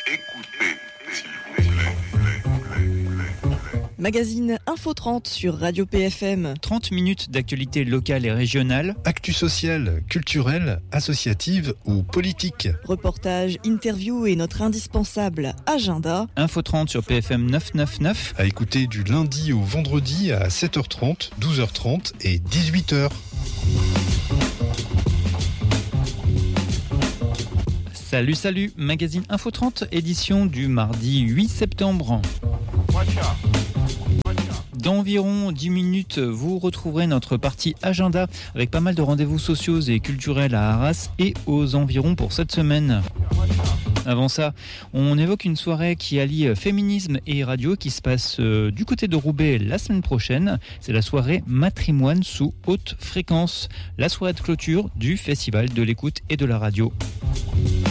Écoutez, s'il vous plaît. Magazine Info 30 sur Radio PFM. 30 minutes d'actualité locale et régionale. Actu sociale, culturelle, associative ou politique. Reportages, interviews et notre indispensable agenda. Info 30 sur PFM 999. À écouter du lundi au vendredi à 7h30, 12h30 et 18h. Salut, magazine Info 30, édition du mardi 8 septembre. Dans environ 10 minutes, vous retrouverez notre partie agenda avec pas mal de rendez-vous sociaux et culturels à Arras et aux environs pour cette semaine. Avant ça, on évoque une soirée qui allie féminisme et radio qui se passe du côté de Roubaix la semaine prochaine. C'est la soirée Matrimoine sous haute fréquence, la soirée de clôture du Festival de l'écoute et de la radio.